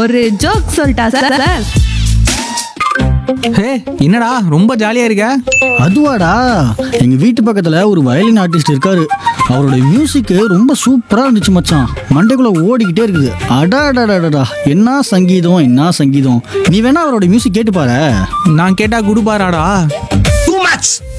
ஒரு ஜோக் சொல்லிட்டா sir sir. ஹே, என்னடா ரொம்ப ஜாலியா இருக்க? அதுவாடா, எங்க வீட்டு பக்கத்துல ஒரு வயலின் ஆர்டிஸ்ட் இருக்காரு. அவரோட மியூசிக் ரொம்ப சூப்பரா இருந்துச்சு மச்சான். மண்டைக்குள்ள ஓடிக்கிட்டே இருக்குது. அடாடாடாடா, என்ன சங்கீதம் என்ன சங்கீதம். நீ வேணா அவரோட மியூசிக் கேட்டு பாரு. நான் கேட்டா குடுப்பாராடா? Too much.